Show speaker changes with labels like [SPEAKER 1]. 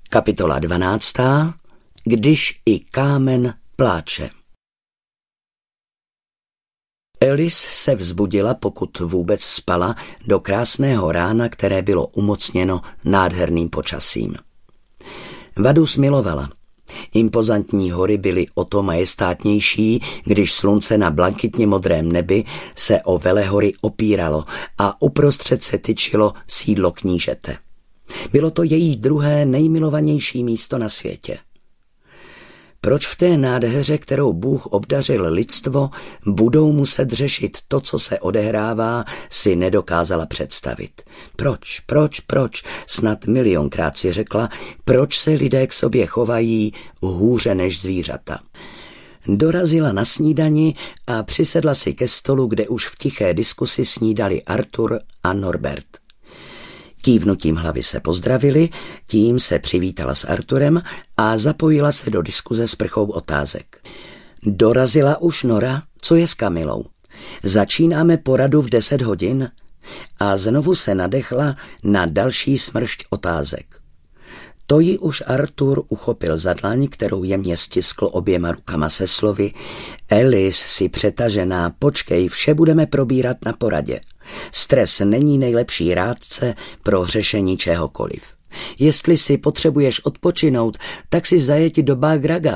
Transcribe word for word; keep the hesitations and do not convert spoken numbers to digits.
[SPEAKER 1] Kapitola dvanáctá. Když i kámen pláče. Alice se vzbudila, pokud vůbec spala, do krásného rána, které bylo umocněno nádherným počasím. Vaduz milovala. Impozantní hory byly o to majestátnější, když slunce na blankitně modrém nebi se o velehory opíralo a uprostřed se tyčilo sídlo knížete. Bylo to její druhé nejmilovanější místo na světě. Proč v té nádheře, kterou Bůh obdařil lidstvo, budou muset řešit to, co se odehrává, si nedokázala představit. Proč, proč, proč, snad milionkrát si řekla, proč se lidé k sobě chovají hůře než zvířata. Dorazila na snídani a přisedla si ke stolu, kde už v tiché diskusi snídali Arthur a Norbert. Kývnutím hlavy se pozdravili, tím se přivítala s Arturem a zapojila se do diskuze s prchou otázek. Dorazila už Nora? Co je s Kamilou? Začínáme poradu v deset hodin? A znovu se nadechla na další smršť otázek. To ji už Artur uchopil za dlaň, kterou jemně stiskl oběma rukama se slovy: Alice, si přetažená, počkej, vše budeme probírat na poradě. Stres není nejlepší rádce pro řešení čehokoliv. Jestli si potřebuješ odpočinout, tak si zajeď do Bágraga